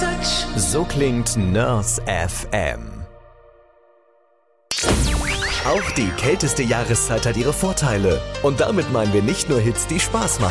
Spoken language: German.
So klingt Nurse FM. Auch die kälteste Jahreszeit hat ihre Vorteile. Und damit meinen wir nicht nur Hits, die Spaß machen.